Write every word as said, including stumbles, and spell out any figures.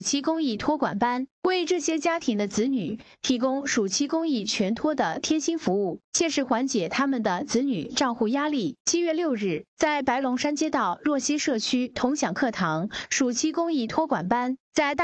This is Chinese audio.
期公益托管班，为这些家庭的子女提供暑期公益全托的贴心服务，切实缓解他们的子女照护压力。七月六日，在白龙山街道若溪社区同享课堂暑期公益托管班，在大